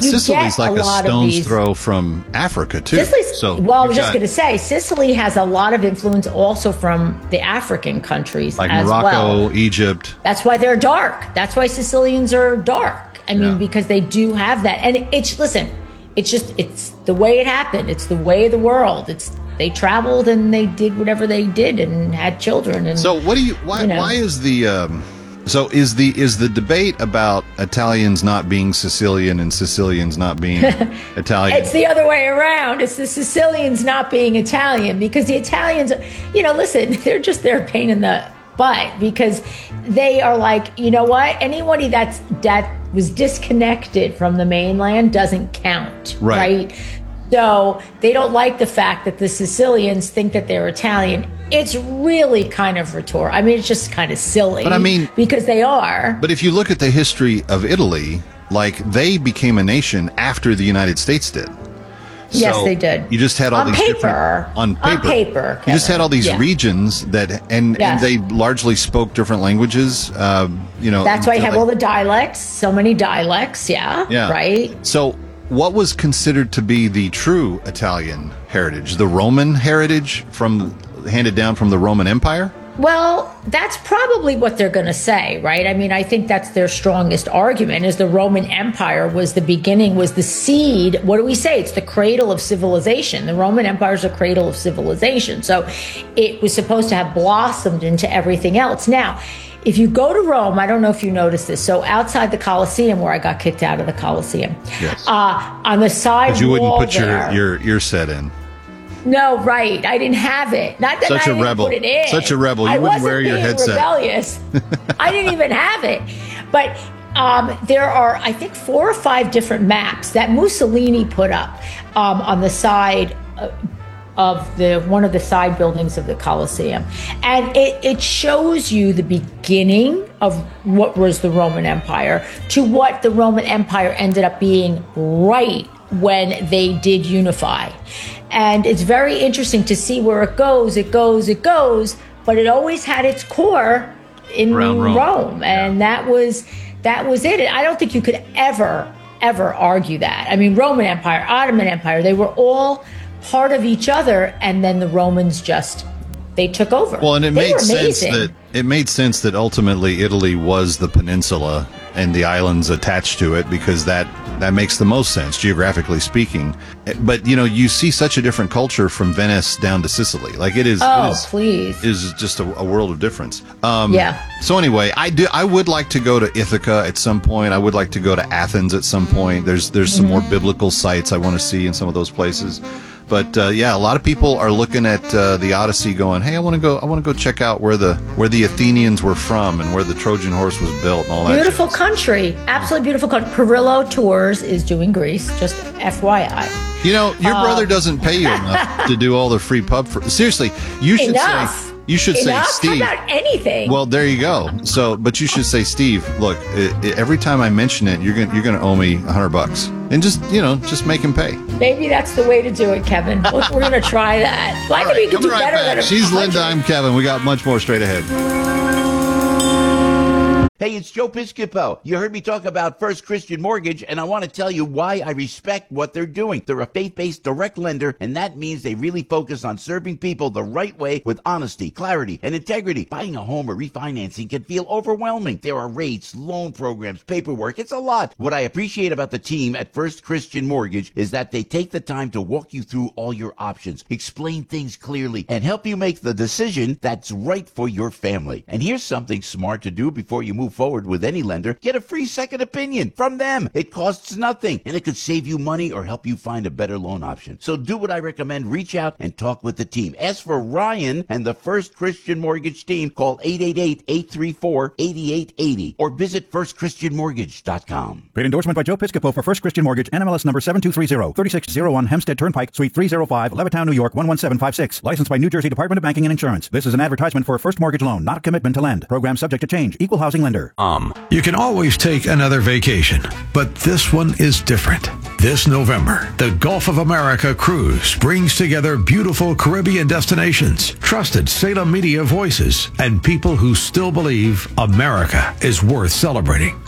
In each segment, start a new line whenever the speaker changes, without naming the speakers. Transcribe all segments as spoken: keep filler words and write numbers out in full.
But
you
Sicily's
get
like
a,
a
lot
stone's
of these,
throw from Africa, too.
Sicily's,
So
well, I was
you've
just
got-
going to say, Sicily has a lot of influence also from the African countries
like
as
Morocco,
well.
Egypt.
That's why they're dark. That's why Sicilians are dark. I mean,
Yeah.
because they do have that. And it's, listen, it's just, it's the way it happened. It's the way of the world. It's, they traveled and they did whatever they did and had children. And
So what do you, why,
you know.
why is the, um, so is the, is the debate about Italians not being Sicilian and Sicilians not being Italian?
It's the other way around. It's the Sicilians not being Italian, because the Italians, you know, listen, they're just, they're a pain in the butt, because they are like, you know what? Anybody that's, that was disconnected from the mainland doesn't count,
Right.
right? So they don't like the fact that the Sicilians think that they're Italian. It's really kind of rhetorical. I mean, it's just kind of silly.
But I mean-
because they are.
But if you look at the history of Italy, like they became a nation after the United States did.
Yes,
So
they did.
You just had all
On
these
paper.
different on paper.
On paper,
You just
Kevin.
had all these
Yeah.
regions that, and,
Yes.
and they largely spoke different languages. Um, you know,
That's why you have
like-
all the dialects, so many dialects, yeah,
Yeah.
right?
So, what was considered to be the true Italian heritage? The Roman heritage from handed down from the Roman Empire?
Well, that's probably what they're going to say, right? I mean, I think that's their strongest argument is the Roman Empire was the beginning, was the seed. What do we say? It's the cradle of civilization. The Roman Empire is a cradle of civilization. So it was supposed to have blossomed into everything else. Now, if you go to Rome, I don't know if you noticed this. So outside the Colosseum, where I got kicked out of the Colosseum,
Yes.
uh, on the side
Because you wouldn't
wall
put
there,
your, your, your set in.
No, right. I didn't have it. Not that
Such
I
a
didn't
rebel.
put it in.
Such a rebel. You
I
wouldn't
wasn't
wear your
being
headset.
Rebellious. I didn't even have it. But um, there are, I think, four or five different maps that Mussolini put up um, on the side uh, of the one of the side buildings of the Colosseum, and it, it shows you the beginning of what was the Roman Empire to what the Roman Empire ended up being right when they did unify. And it's very interesting to see where it goes, it goes, it goes, but it always had its core in
Around
Rome.
Rome.
And that was that was it. And I don't think you could ever, ever argue that. I mean, Roman Empire, Ottoman Empire, they were all part of each other, and then the Romans just they took over.
Well, and it
They
made
were
sense
amazing.
that it made sense that ultimately Italy was the peninsula and the islands attached to it, because that that makes the most sense geographically speaking. But you know, you see such a different culture from Venice down to Sicily. Like it is.
Oh,
it is,
please.
is just a, a world of difference. Um,
Yeah.
So anyway, I do. I would like to go to Ithaca at some point. I would like to go to Athens at some point. There's there's some
Mm-hmm.
more biblical sites I want to see in some of those places. But uh, yeah, a lot of people are looking at uh, the Odyssey, going, "Hey, I want to go. I want to go check out where the where the Athenians were from and where the Trojan horse was built and all that."
Beautiful
shit.
country. Absolutely beautiful country. Perillo Tours is doing Greece, just F Y I.
You know, your
Uh,
brother doesn't pay you enough to do all the free pub. For, seriously, you should
Enough.
say. You should
Enough?
say, Steve.
How about anything?
Well, there you go. So, but you should say, Steve. Look, i i every time I mention it, you're gonna you're gonna owe me a hundred bucks, and just you know, just make him pay.
Maybe that's the way to do it, Kevin. We're, we're going to try that. Well, I think we can
Coming
do
right
better than
back.
a
She's
hundred.
Linda. I'm Kevin. We got much more straight ahead.
Hey, it's Joe Piscopo. You heard me talk about First Christian Mortgage, and I want to tell you why I respect what they're doing. They're a faith-based direct lender, and that means they really focus on serving people the right way with honesty, clarity, and integrity. Buying a home or refinancing can feel overwhelming. There are rates, loan programs, paperwork. It's a lot. What I appreciate about the team at First Christian Mortgage is that they take the time to walk you through all your options, explain things clearly, and help you make the decision that's right for your family. And here's something smart to do before you move forward with any lender. Get a free second opinion from them. It costs nothing, and it could save you money or help you find a better loan option. So do what I recommend. Reach out and talk with the team. Ask for Ryan and the First Christian Mortgage team. Call eight eight eight, eight three four, eight eight eight zero or visit first christian mortgage dot com.
Paid endorsement by Joe Piscopo for First Christian Mortgage, N M L S number seven two three zero, three six zero one Hempstead Turnpike, Suite three oh five, Levittown, New York, one one seven five six. Licensed by New Jersey Department of Banking and Insurance. This is an advertisement for a first mortgage loan, not a commitment to lend. Program subject to change. Equal housing lender.
Um, you can always take another vacation, but this one is different. This November, the Gulf of America Cruise brings together beautiful Caribbean destinations, trusted Salem media voices, and people who still believe America is worth celebrating.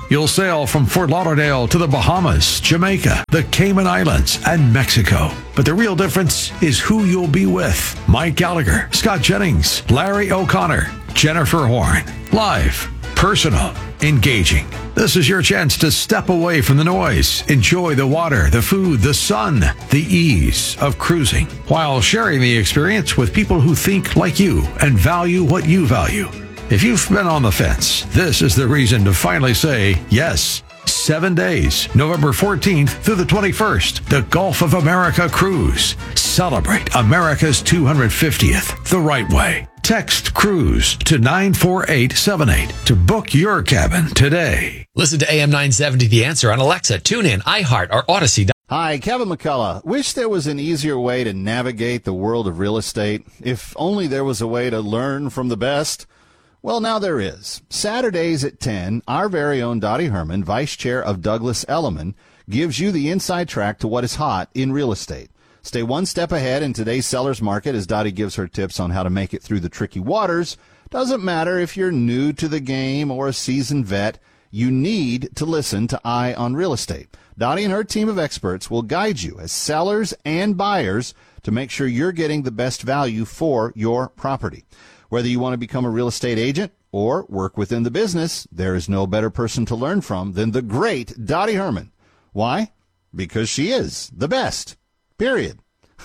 You'll sail from Fort Lauderdale to the Bahamas, Jamaica, the Cayman Islands, and Mexico. But the real difference is who you'll be with. Mike Gallagher, Scott Jennings, Larry O'Connor, Jennifer Horn. Live, personal, engaging. This is your chance to step away from the noise, enjoy the water, the food, the sun, the ease of cruising, while sharing the experience with people who think like you and value what you value. If you've been on the fence, this is the reason to finally say yes. Seven days, November fourteenth through the twenty-first, the Gulf of America Cruise. Celebrate America's two hundred fiftieth the right way. Text CRUISE to nine four eight seven eight to book your cabin today.
Listen to A M nine seventy The Answer on Alexa, TuneIn, iHeart, or Odyssey.
Hi, Kevin McCullough. Wish there was an easier way to navigate the world of real estate. If only there was a way to learn from the best. Well, now there is. Saturdays at ten, our very own Dottie Herman, Vice Chair of Douglas Elliman, gives you the inside track to what is hot in real estate. Stay one step ahead in today's seller's market as Dottie gives her tips on how to make it through the tricky waters. Doesn't matter if you're new to the game or a seasoned vet, you need to listen to Eye on Real Estate. Dottie and her team of experts will guide you as sellers and buyers to make sure you're getting the best value for your property. Whether you want to become a real estate agent or work within the business, there is no better person to learn from than the great Dottie Herman. Why? Because she is the best. Period.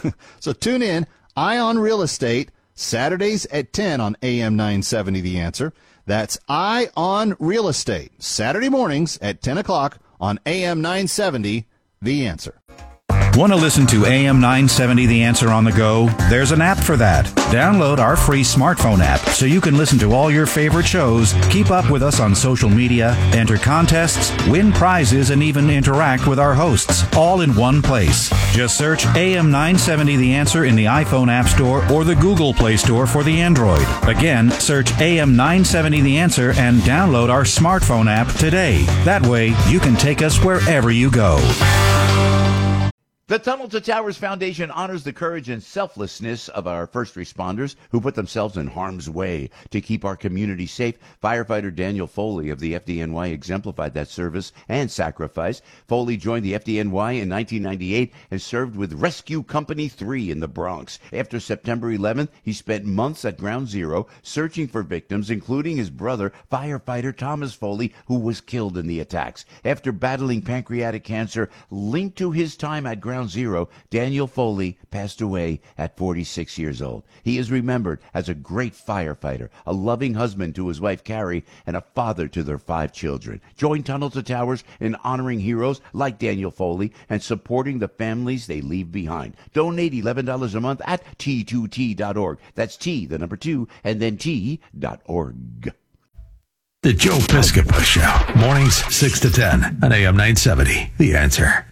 So tune in, Eye on Real Estate, Saturdays at ten on A M nine seventy The Answer. That's Eye on Real Estate, Saturday mornings at ten o'clock on A M nine seventy The Answer.
Want to listen to A M nine seventy The Answer on the go? There's an app for that. Download our free smartphone app so you can listen to all your favorite shows, keep up with us on social media, enter contests, win prizes, and even interact with our hosts, all in one place. Just search A M nine seventy The Answer in the iPhone App Store or the Google Play Store for the Android. Again, search A M nine seventy The Answer and download our smartphone app today. That way, you can take us wherever you go.
The Tunnel to Towers Foundation honors the courage and selflessness of our first responders who put themselves in harm's way to keep our community safe. Firefighter Daniel Foley of the F D N Y exemplified that service and sacrifice. Foley joined the F D N Y in nineteen ninety-eight and served with Rescue Company three in the Bronx. After September eleventh, he spent months at Ground Zero searching for victims, including his brother, firefighter Thomas Foley, who was killed in the attacks. After battling pancreatic cancer linked to his time at Ground Zero, Daniel Foley passed away at forty-six years old. He is remembered as a great firefighter, a loving husband to his wife Carrie, and a father to their five children. Join Tunnel to Towers in honoring heroes like Daniel Foley and supporting the families they leave behind. Donate eleven dollars a month at T two T dot org. That's T, the number two, and then T dot org.
The Joe Piscopo Show, mornings six to ten on A M nine seventy. The Answer.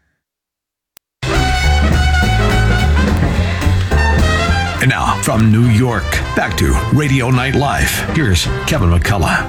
And now, from New York, back to Radio Night Live. Here's Kevin McCullough.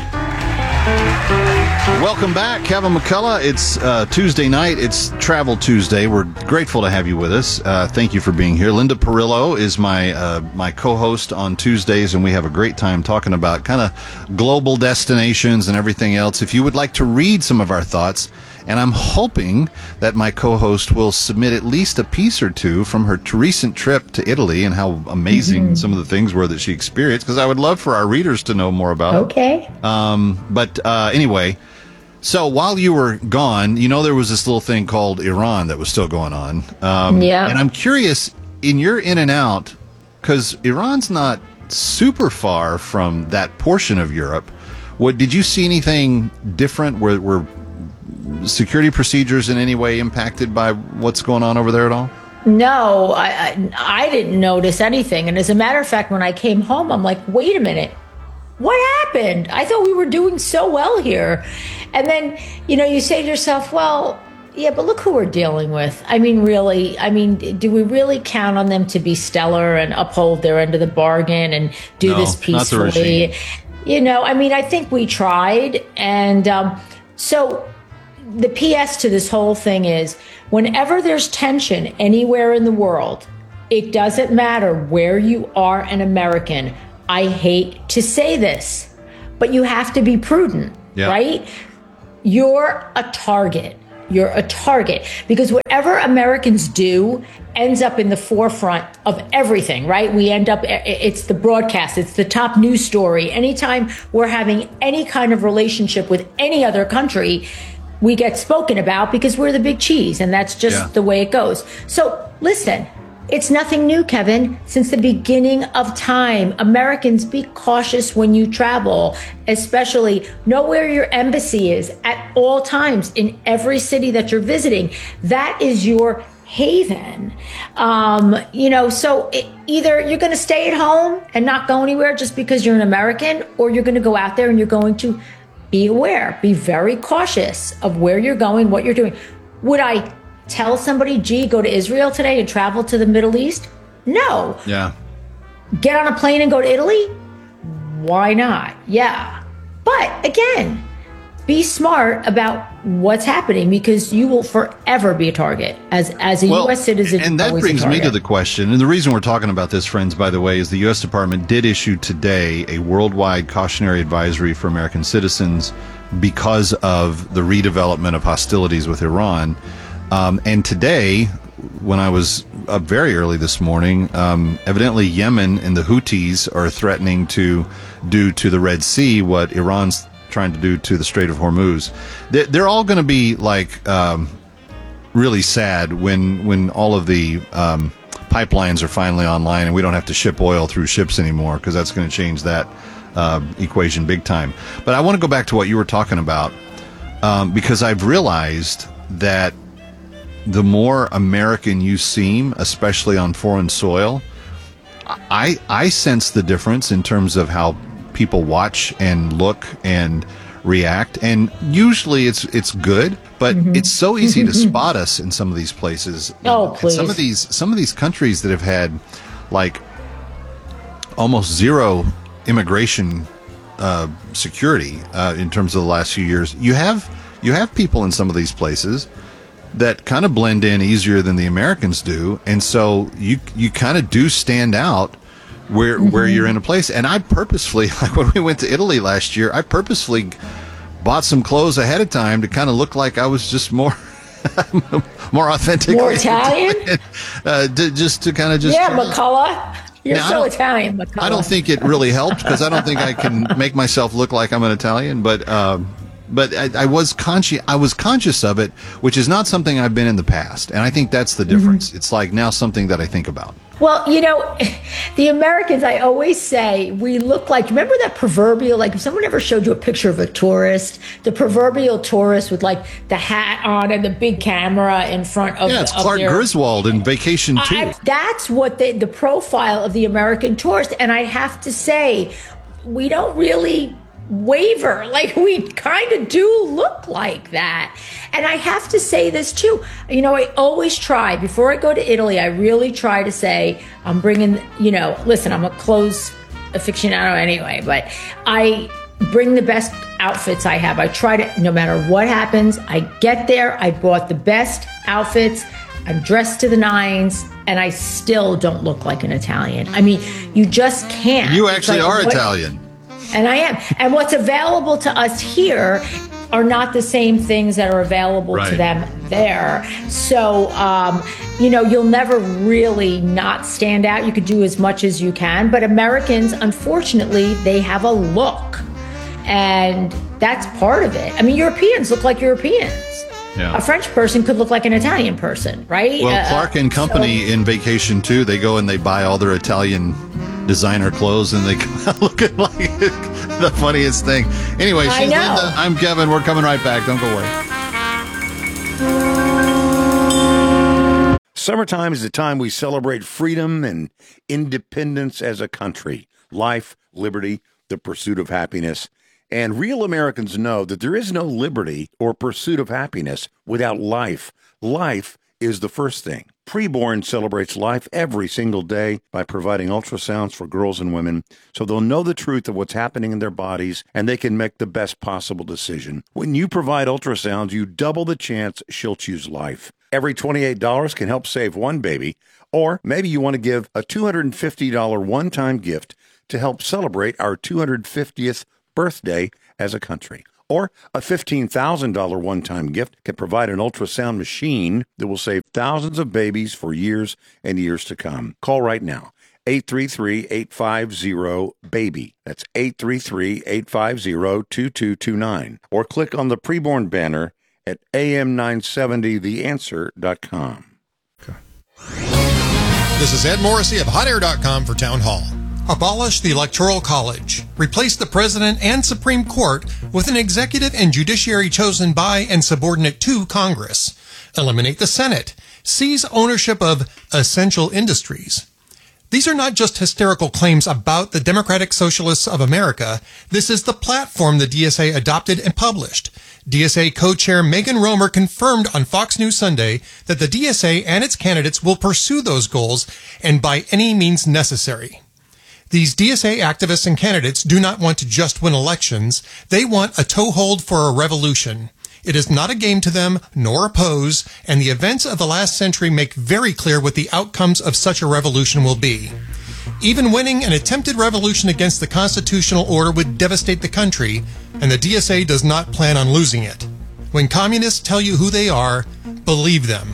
Welcome back, Kevin McCullough. It's uh, Tuesday night. It's Travel Tuesday. We're grateful to have you with us. Uh, thank you for being here. Linda Perillo is my uh, my co-host on Tuesdays, and we have a great time talking about kind of global destinations and everything else. If you would like to read some of our thoughts, and I'm hoping that my co-host will submit at least a piece or two from her t- recent trip to Italy and how amazing mm-hmm. some of the things were that she experienced, because I would love for our readers to know more about
okay.
it. Okay. Um, but uh, anyway, so while you were gone, you know, there was this little thing called Iran that was still going on. Um,
yeah.
And I'm curious, in your in and out, because Iran's not super far from that portion of Europe, what did you see anything different? Were, were security procedures in any way impacted by what's going on over there at all?
No, I, I I didn't notice anything. And as a matter of fact, when I came home, I'm like, wait a minute, what happened? I thought we were doing so well here. And then, you know, you say to yourself, well, yeah, but look who we're dealing with. I mean, really, I mean, do we really count on them to be stellar and uphold their end of the bargain and do
no,
this peacefully? You know, I mean, I think we tried. And um, so the P S to this whole thing is, whenever there's tension anywhere in the world, it doesn't matter where you are an American. I hate to say this, but you have to be prudent,
yeah.
right? you're a target. You're a target because whatever Americans do ends up in the forefront of everything, right? We end up, it's the broadcast, it's the top news story. Anytime we're having any kind of relationship with any other country, we get spoken about because we're the big cheese, and that's just yeah. the way it goes. So listen, it's nothing new, Kevin. Since the beginning of time, Americans, be cautious when you travel, especially know where your embassy is at all times in every city that you're visiting. That is your haven. Um, you know, so it, either you're going to stay at home and not go anywhere just because you're an American, or you're going to go out there and you're going to be aware, be very cautious of where you're going, what you're doing. Would I tell somebody, gee, go to Israel today and travel to the Middle East? No.
Yeah.
Get on a plane and go to Italy? Why not? Yeah. But again, be smart about what's happening, because you will forever be a target as as a
well,
U S citizen.
And that brings me to the question, and the reason we're talking about this, friends, by the way, is the U S Department did issue today a worldwide cautionary advisory for American citizens because of the redevelopment of hostilities with Iran. Um, and today, when I was up very early this morning, um, evidently Yemen and the Houthis are threatening to do to the Red Sea what Iran's trying to do to the Strait of Hormuz. They're, they're all going to be like um, really sad when when all of the um, pipelines are finally online and we don't have to ship oil through ships anymore, because that's going to change that uh, equation big time. But I want to go back to what you were talking about, um, because I've realized that the more American you seem, especially on foreign soil, I I sense the difference in terms of how people watch and look and react. And usually it's it's good, but mm-hmm. it's so easy to spot us in some of these places.
Oh, please.
Some of these some of these countries that have had like almost zero immigration uh, security uh, in terms of the last few years. You have you have people in some of these places that kind of blend in easier than the Americans do, and so you you kind of do stand out where mm-hmm. where you're in a place. And I purposefully, like when we went to Italy last year, I purposefully bought some clothes ahead of time to kind of look like I was just more more authentic,
more Italian,
uh, to, just to kind of just
yeah, McCullough. You're
now,
so Italian, McCullough.
I don't think it really helped, because I don't think I can make myself look like I'm an Italian, but. Um, But I, I was conscious. I was conscious of it, which is not something I've been in the past, and I think that's the difference. Mm-hmm. It's like now something that I think about.
Well, you know, the Americans, I always say, we look like, remember that proverbial, like if someone ever showed you a picture of a tourist, the proverbial tourist with like the hat on and the big camera in front of.
Yeah, it's
of
Clark
their,
Griswold in Vacation two.
I, that's what the, the profile of the American tourist, and I have to say, we don't really waver. Like, we kind of do look like that. And I have to say this too. You know, I always try, before I go to Italy, I really try to say, I'm bringing, you know, listen, I'm a clothes aficionado anyway, but I bring the best outfits I have. I try to, no matter what happens, I get there, I bought the best outfits, I'm dressed to the nines, and I still don't look like an Italian. I mean, you just can't.
You actually
like,
are
what,
Italian.
And I am. And what's available to us here are not the same things that are available
right.
to them there. So, um, you know, you'll never really not stand out. You could do as much as you can. But Americans, unfortunately, they have a look. And that's part of it. I mean, Europeans look like Europeans.
Yeah.
A French person could look like an Italian person, right?
Well,
uh,
Clark and Company so, in Vacation two, they go and they buy all their Italian designer clothes, and they come out looking like the funniest thing. Anyway, she's Linda. I'm Kevin. We're coming right back. Don't go away.
Summertime is the time we celebrate freedom and independence as a country. Life, liberty, the pursuit of happiness. And real Americans know that there is no liberty or pursuit of happiness without life. Life is the first thing. Preborn celebrates life every single day by providing ultrasounds for girls and women so they'll know the truth of what's happening in their bodies and they can make the best possible decision. When you provide ultrasounds, you double the chance she'll choose life. Every twenty-eight dollars can help save one baby, or maybe you want to give a two hundred fifty dollars one-time gift to help celebrate our two hundred fiftieth birthday as a country. Or a fifteen thousand dollars one-time gift can provide an ultrasound machine that will save thousands of babies for years and years to come. Call right now. eight three three, eight five zero, BABY. That's eight three three, eight five zero, two two two nine. Or click on the preborn banner at A M nine seventy the answer dot com.
This is Ed Morrissey of hot air dot com for Town Hall. Abolish the Electoral College. Replace the President and Supreme Court with an executive and judiciary chosen by and subordinate to Congress. Eliminate the Senate. Seize ownership of essential industries. These are not just hysterical claims about the Democratic Socialists of America. This is the platform the D S A adopted and published. D S A co-chair Megan Romer confirmed on Fox News Sunday that the D S A and its candidates will pursue those goals and by any means necessary. These D S A activists and candidates do not want to just win elections. They want a toehold for a revolution. It is not a game to them, nor a pose, and the events of the last century make very clear what the outcomes of such a revolution will be. Even winning an attempted revolution against the constitutional order would devastate the country, and the D S A does not plan on losing it. When communists tell you who they are, believe them.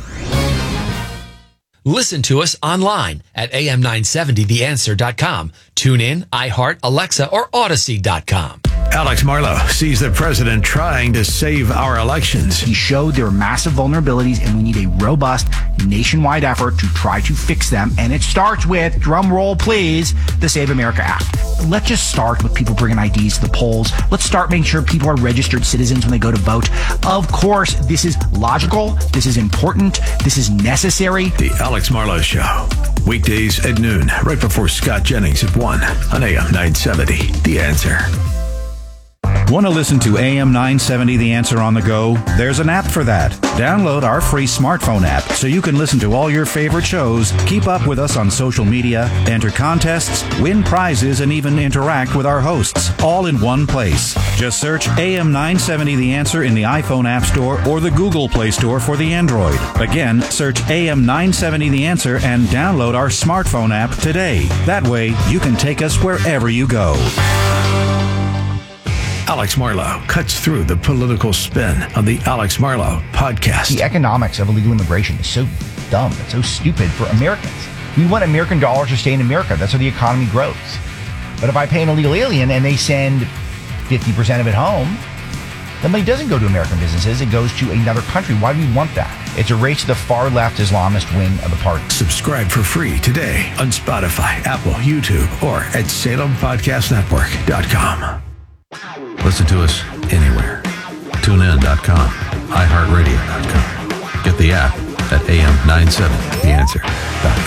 Listen to us online at A M nine seventy the answer dot com. Tune in, iHeart, Alexa, or Odyssey dot com.
Alex Marlow sees the president trying to save our elections.
He showed there are massive vulnerabilities and we need a robust nationwide effort to try to fix them. And it starts with, drum roll please, the Save America Act. Let's just start with people bringing I Ds to the polls. Let's start making sure people are registered citizens when they go to vote. Of course, this is logical. This is important. This is necessary.
The Alex Marlow Show. Weekdays at noon, right before Scott Jennings at one on A M nine seventy. The Answer.
Want to listen to A M nine seventy The Answer on the go? There's an app for that. Download our free smartphone app so you can listen to all your favorite shows, keep up with us on social media, enter contests, win prizes, and even interact with our hosts, all in one place. Just search A M nine seventy The Answer in the iPhone App Store or the Google Play Store for the Android. Again, search A M nine seventy The Answer and download our smartphone app today. That way, you can take us wherever you go.
Alex Marlow cuts through the political spin on the Alex Marlow podcast.
The economics of illegal immigration is so dumb. It's so stupid for Americans. We want American dollars to stay in America. That's how the economy grows. But if I pay an illegal alien and they send fifty percent of it home, the money doesn't go to American businesses. It goes to another country. Why do we want that? It's a race to the far left Islamist wing of the party.
Subscribe for free today on Spotify, Apple, YouTube, or at Salem Podcast Network dot com.
Listen to us anywhere. tune in dot com, i heart radio dot com. Get the app at A M nine seventy the answer dot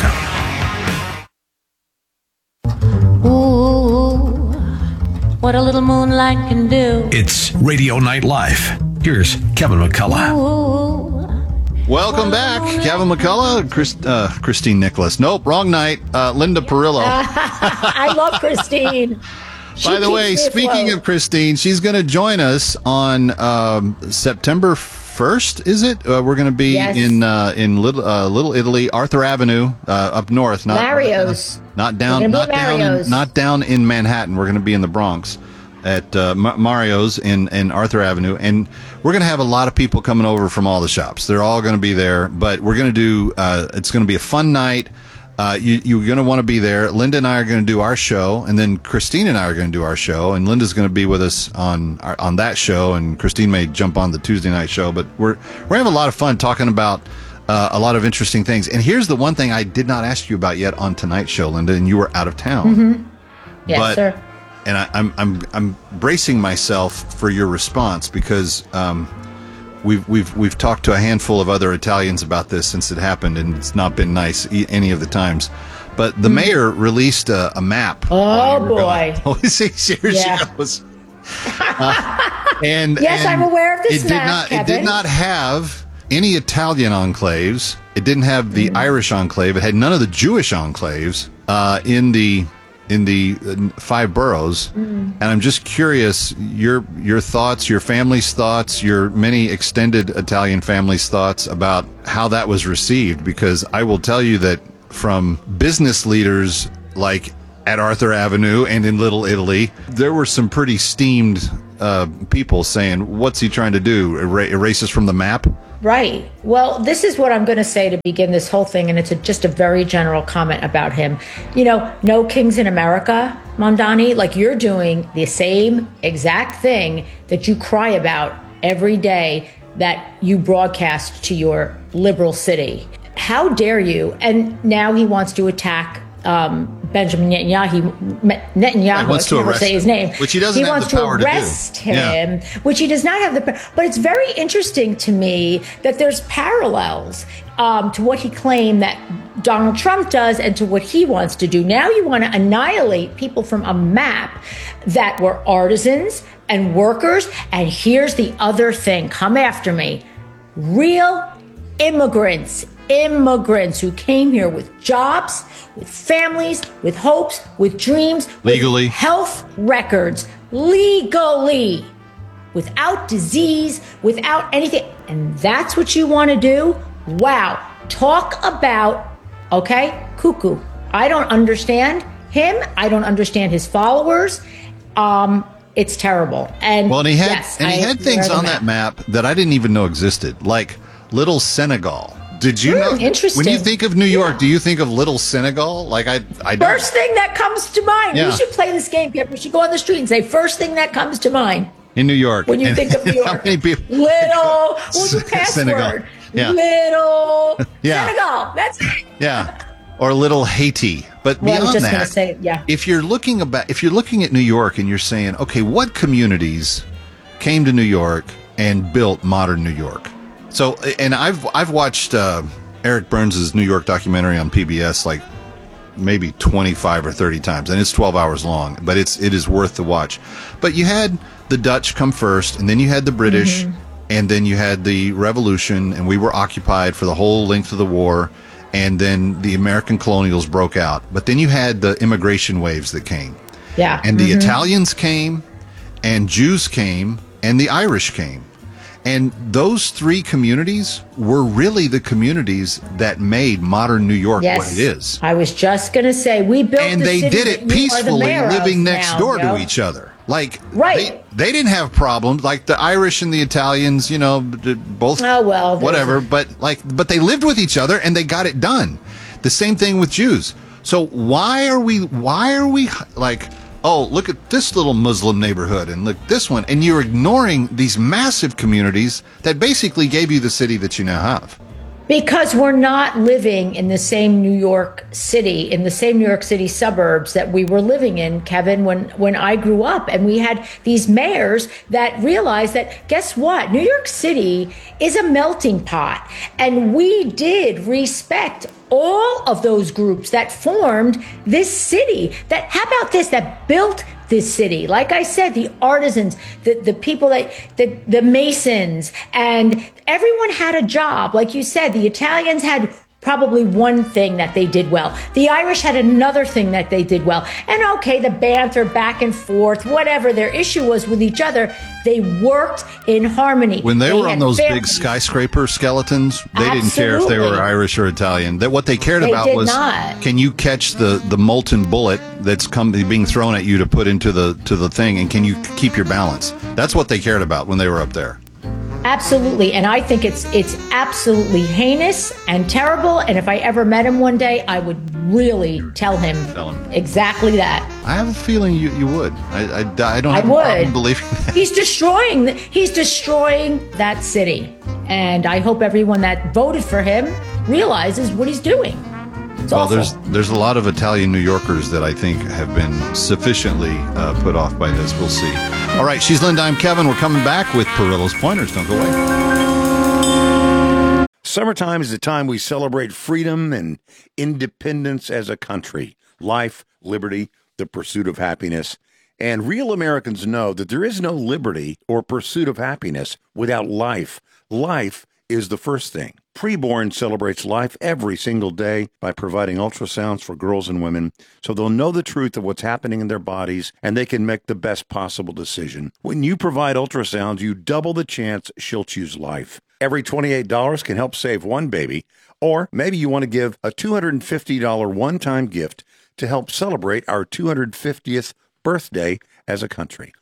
com.
Ooh, what a little moonlight can do.
It's Radio Night Live. Here's Kevin McCullough.
Ooh,
Welcome back, Kevin McCullough, Chris, uh, Christine Nicholas. Nope, wrong night. Uh, Linda Perillo.
I love Christine. She
By the
keeps
way,
me
speaking
afloat.
of Christine, she's going to join us on um, September first. Is it? Uh, we're going to be
Yes.
in uh, in Little uh, Little Italy, Arthur Avenue, uh, up north. Not
Mario's.
Uh, not down.
We're gonna
Not
be at
down. In,
Mario's.
not down in Manhattan. We're going to be in the Bronx at uh, Ma- Mario's in, in Arthur Avenue, and we're going to have a lot of people coming over from all the shops. They're all going to be there, but we're going to do. Uh, it's going to be a fun night. Uh, you, you're going to want to be there. Linda and I are going to do our show, and then Christine and I are going to do our show, and Linda's going to be with us on our, on that show, and Christine may jump on the Tuesday night show. But we're we're having a lot of fun talking about uh, a lot of interesting things. And here's the one thing I did not ask you about yet on tonight's show, Linda, and you were out of town.
Mm-hmm. Yes,
but,
sir.
And I, I'm I'm I'm bracing myself for your response because. Um, We've we've we've talked to a handful of other Italians about this since it happened, and it's not been nice e- any of the times. But the
Mm.
mayor released a, a map.
Oh,
while you were
boy.
gone. Oh, see, here
Yeah.
she goes. Uh, and
Yes,
and
I'm aware of this
it did
map,
not. It did
Kevin.
not have any Italian enclaves. It didn't have the
Mm.
Irish enclave. It had none of the Jewish enclaves uh, in the in the uh, five boroughs.
Mm.
And I'm just curious your your thoughts, your family's thoughts, your many extended Italian family's thoughts about how that was received, because I will tell you that from business leaders like at Arthur Avenue and in Little Italy, there were some pretty steamed uh, people saying, what's he trying to do? Era- erase us from the map?
Right. Well, this is what I'm going to say to begin this whole thing, and it's a, just a very general comment about him. You know, no kings in America, Mamdani, like you're doing the same exact thing that you cry about every day that you broadcast to your liberal city. How dare you? And now he wants to attack um, Benjamin Netanyahu. Netanyahu,
wants to
I can never
arrest
say his name.
Which he doesn't
he
have
wants
the power
to
to do.
arrest him,
Yeah.
which he does not have the power. But it's very interesting to me that there's parallels um, to what he claimed that Donald Trump does and to what he wants to do. Now you want to annihilate people from a map that were artisans and workers. And here's the other thing. Come after me. Real immigrants, immigrants who came here with jobs, with families, with hopes, with dreams,
Legally.
with health records, legally, without disease, without anything. And that's what you want to do? Wow. Talk about, okay, cuckoo. I don't understand him. I don't understand his followers. Um, it's terrible. And
Well, and he had
yes,
and he
I-
had things
wear the
on that map that I didn't even know existed, like Little Senegal. Did you
Hmm,
know?
interesting.
When you think of New York, do you think of Little Senegal? Like I, I don't.
First thing that comes to mind.
Yeah.
We should play this game, Pip. We should go on the street and say, first thing that comes to mind
in New York.
when you
And
think of New
how
York.
many people?
Little, what's your
Senegal.
password?
Yeah.
Little
Yeah.
Senegal. That's it.
Yeah, or Little Haiti. But
Well, I
beyond
was just
that,
going to say, yeah.
if you're looking about, if you're looking at New York and you're saying, okay, what communities came to New York and built modern New York? So, and I've I've watched uh, Eric Burns's New York documentary on P B S like maybe twenty-five or thirty times, and it's twelve hours long, but it's it is worth the watch. But you had the Dutch come first, and then you had the British,
Mhm.
and then you had the Revolution, and we were occupied for the whole length of the war, and then the American colonials broke out. But then you had the immigration waves that came,
Yeah.
and the
Mhm.
Italians came, and Jews came, and the Irish came. And those three communities were really the communities that made modern New York
Yes.
what it is.
I was just going to say, we built
And
the
they
city
did
that
it
you are the
peacefully,
mayor of
living next
now,
door
yo.
to each other. Like,
Right.
they, they didn't have problems. Like the Irish and the Italians, you know, d- both,
Oh, well. there's-
whatever. But like, but they lived with each other and they got it done. The same thing with Jews. So why are we? Why are we like? Oh, look at this little Muslim neighborhood and look this one, and you're ignoring these massive communities that basically gave you the city that you now have.
Because we're not living in the same New York City, in the same New York City suburbs that we were living in, Kevin, when, when I grew up. And we had these mayors that realized that, guess what? New York City is a melting pot. And we did respect all of those groups that formed this city. That, how about this, that built this city? Like I said, the artisans, the, the people that, the, the masons, and everyone had a job. Like you said, the Italians had probably one thing that they did well. The Irish had another thing that they did well. And okay, the banter back and forth, whatever their issue was with each other, they worked in harmony.
When they, were on
had
those big
families.
skyscraper skeletons, they didn't care if they
Absolutely.
were Irish or Italian. That what they cared
They
about
did
was
not.
can you catch the, the molten bullet that's come being thrown at you to put into the to the thing, and can you keep your balance? That's what they cared about when they were up there.
Absolutely. And I think it's it's absolutely heinous and terrible. And if I ever met him one day, I would really tell him,
Tell him.
exactly that.
I have a feeling you, you would. I, I, I don't
I
have a problem
would.
believing that.
He's destroying the, he's destroying that city. And I hope everyone that voted for him realizes what he's doing. It's
Well,
awful.
there's there's a lot of Italian New Yorkers that I think have been sufficiently uh, put off by this. We'll see. All right, she's Linda. I'm Kevin. We're coming back with Perillo's Pointers. Don't go away.
Summertime is the time we celebrate freedom and independence as a country, life, liberty, the pursuit of happiness. And real Americans know that there is no liberty or pursuit of happiness without life. Life is the first thing. Preborn celebrates life every single day by providing ultrasounds for girls and women so they'll know the truth of what's happening in their bodies and they can make the best possible decision. When you provide ultrasounds, you double the chance she'll choose life. Every twenty-eight dollars can help save one baby, or maybe you want to give a two hundred fifty dollars one-time gift to help celebrate our two hundred fiftieth birthday as a country.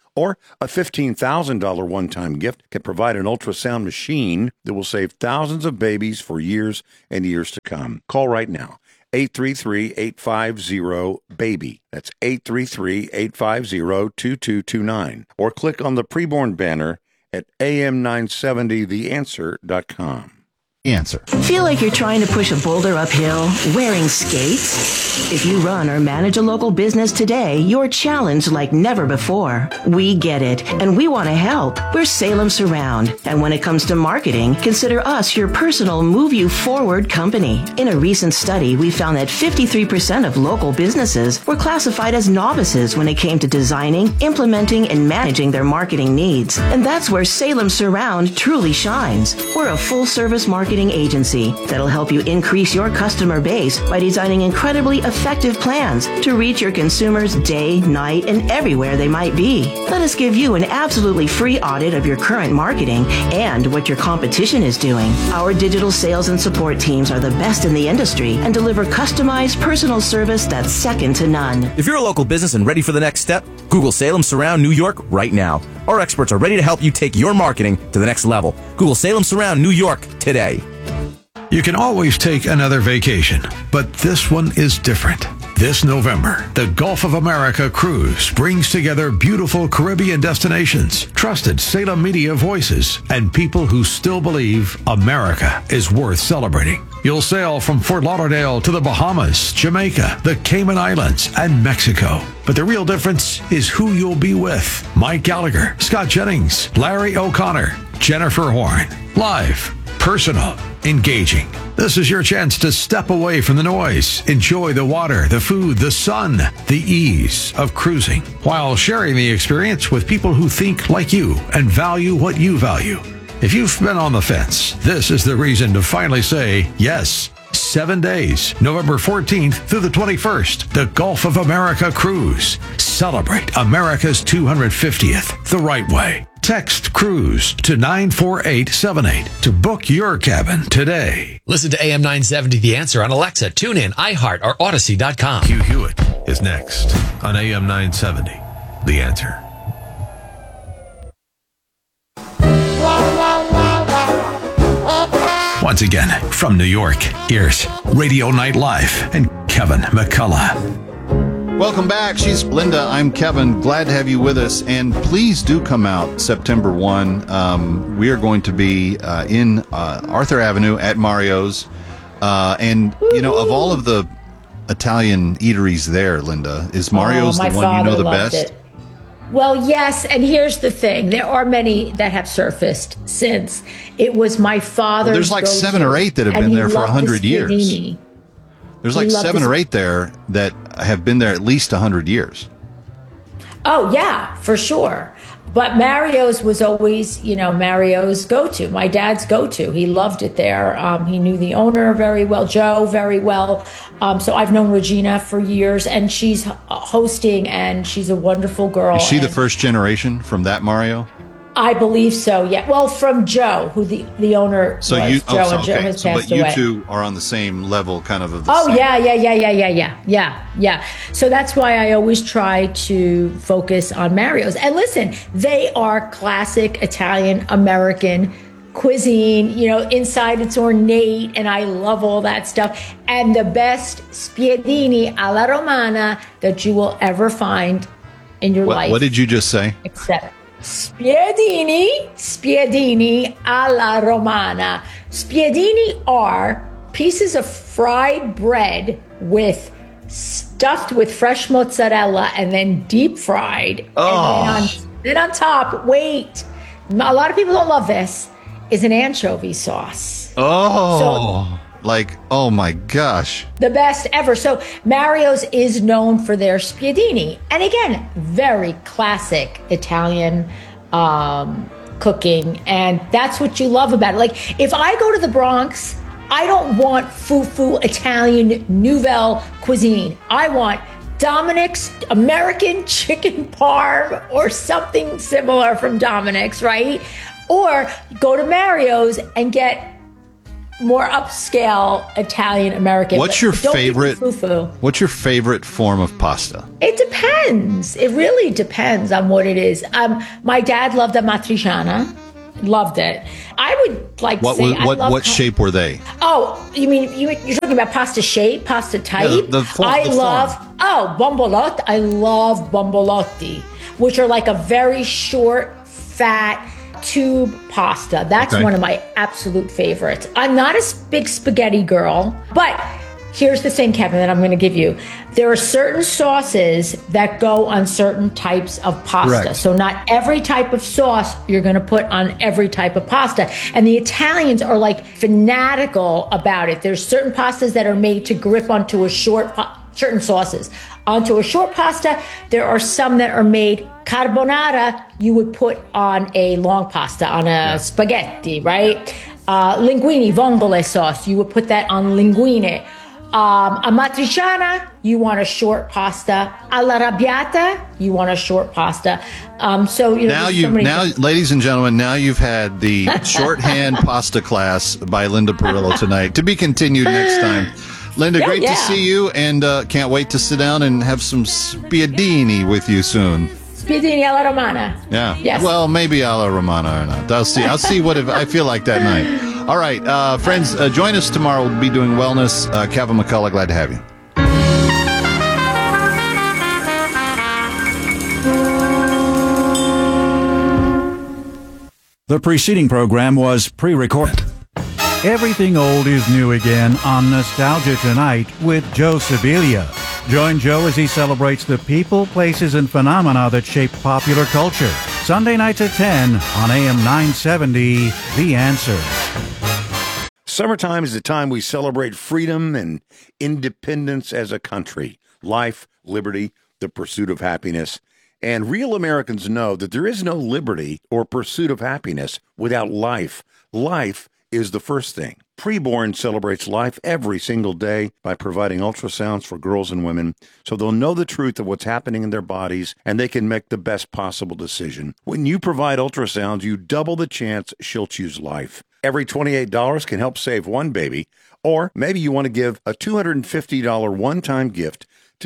Or a fifteen thousand dollars one-time gift can provide an ultrasound machine that will save thousands of babies for years and years to come. Call right now. eight three three, eight five zero, BABY. That's eight three three, eight five zero, two two two nine. Or click on the preborn banner at A M nine seventy the answer dot com.
Answer.
Feel like you're trying to push a boulder uphill wearing skates? If you run or manage a local business today, you're challenged like never before. We get it, and we want to help. We're Salem Surround, and when it comes to marketing, consider us your personal move you forward company. In a recent study, we found that fifty-three percent of local businesses were classified as novices when it came to designing, implementing, and managing their marketing needs. And that's where Salem Surround truly shines. We're a full-service marketing agency that'll help you increase your customer base by designing incredibly effective plans to reach your consumers day, night, and everywhere they might be. Let us give you an absolutely free audit of your current marketing and what your competition is doing. Our digital sales and support teams are the best in the industry and deliver customized personal service that's second to none.
If you're a local business and ready for the next step, Google Salem Surround New York right now. Our experts are ready to help you take your marketing to the next level. Google Salem Surround New York today.
You can always take another vacation, but this one is different. This November, the Gulf of America Cruise brings together beautiful Caribbean destinations, trusted Salem media voices, and people who still believe America is worth celebrating. You'll sail from Fort Lauderdale to the Bahamas, Jamaica, the Cayman Islands, and Mexico. But the real difference is who you'll be with. Mike Gallagher, Scott Jennings, Larry O'Connor, Jennifer Horn. Live, personal, engaging. This is your chance to step away from the noise, enjoy the water, the food, the sun, the ease of cruising, while sharing the experience with people who think like you and value what you value. If you've been on the fence, this is the reason to finally say yes. Seven days, November fourteenth through the twenty-first, the Gulf of America Cruise. Celebrate America's two hundred fiftieth the right way. Text CRUISE to nine four eight seven eight to book your cabin today.
Listen to A M nine seventy The Answer on Alexa, TuneIn, iHeart, or Odyssey dot com.
Hugh Hewitt is next on A M nine seventy The Answer.
Once again, from New York, here's Radio Night Live and Kevin McCullough.
Welcome back. She's Linda. I'm Kevin. Glad to have you with us. And please do come out September first. Um, we are going to be uh, in uh, Arthur Avenue at Mario's. Uh, and, you know, of all of the Italian eateries there, Linda, is Mario's
oh,
the one you know the best?
It. Well, yes, and here's the thing. There are many that have surfaced since. It was my father's
well, there's like go-to, seven or eight that have been there for one hundred years. There's like seven or eight there that have been there at least one hundred years.
Oh, yeah, for sure. But Mario's was always, you know, Mario's go-to, my dad's go-to. He loved it there. Um, he knew the owner very well, Joe, very well. Um, so I've known Regina for years, and she's hosting, and she's a wonderful girl.
Is she the first generation from that Mario?
I believe so, yeah. Well, from Joe, who the, the owner
so
was.
You,
Joe,
oh, so,
and Joe
okay.
has
so,
passed
but you
away.
two are on the same level, kind of, of the
Oh,
same.
yeah, yeah, yeah, yeah, yeah, yeah, yeah, yeah. So that's why I always try to focus on Mario's. And listen, they are classic Italian American cuisine. You know, inside it's ornate, and I love all that stuff. And the best spiedini alla romana that you will ever find in your
what,
life.
What did you just say?
Except spiedini, spiedini alla romana. Spiedini are pieces of fried bread with stuffed with fresh mozzarella and then deep fried.
Oh.
And then on, then on top, wait, a lot of people don't love this, is an anchovy sauce.
Oh, so, like, oh my gosh.
The best ever. So Mario's is known for their spiedini. And again, very classic Italian um, cooking. And that's what you love about it. Like, if I go to the Bronx, I don't want foo-foo Italian Nouvelle cuisine. I want Dominic's American chicken parm or something similar from Dominic's, right? Or go to Mario's and get more upscale Italian American.
What's
but
your
don't be
favorite?
foo-foo.
What's your favorite form of pasta?
It depends. It really depends on what it is. Um, my dad loved a matriciana. Loved it. I would like
What
to say
was,
I
what
love
what
pa-
shape were they?
Oh, you mean you, you're talking about pasta shape, pasta type?
Yeah, the- the form-
I
the
love
form.
oh bombolotti. I love bombolotti, which are like a very short, fat tube pasta. That's
Okay.
one of my absolute favorites. I'm not a s- big spaghetti girl, but here's the thing, Kevin, that I'm going to give you. There are certain sauces that go on certain types of pasta.
Correct.
So not every type of sauce you're going to put on every type of pasta. And the Italians are like fanatical about it. There's certain pastas that are made to grip onto a short, pa- certain sauces onto a short pasta. There are some that are made carbonara you would put on a long pasta, on a spaghetti, right? Uh, linguine, vongole sauce, you would put that on linguine. Um, a matriciana, you want a short pasta. All'arrabbiata, you want a short pasta. Um, so you know,
Now
there's
you
so many
now,
things.
ladies and gentlemen, now you've had the shorthand pasta class by Linda Perillo tonight. To be continued next time. Linda,
Yeah,
great
yeah.
to see you, and uh, can't wait to sit down and have some spiedini with you soon.
Spiedini alla romana.
Yeah.
Yes.
Well, maybe alla romana or not. I'll see. I'll see what if I feel like that night. All right, uh, friends, uh, join us tomorrow. We'll be doing wellness. Uh, Kevin McCullough, glad to have you.
The preceding program was pre-recorded. Everything old is new again on Nostalgia Tonight with Joe Sibilia. Join Joe as he celebrates the people, places, and phenomena that shape popular culture. Sunday nights at ten on A M nine seventy, The Answer.
Summertime is the time we celebrate freedom and independence as a country. Life, liberty, the pursuit of happiness. And real Americans know that there is no liberty or pursuit of happiness without life. Life is the first thing. Preborn celebrates life every single day by providing ultrasounds for girls and women so they'll know the truth of what's happening in their bodies and they can make the best possible decision. When you provide ultrasounds, you double the chance she'll choose life. Every twenty-eight dollars can help save one baby, or maybe you want to give a two hundred fifty dollars one-time gift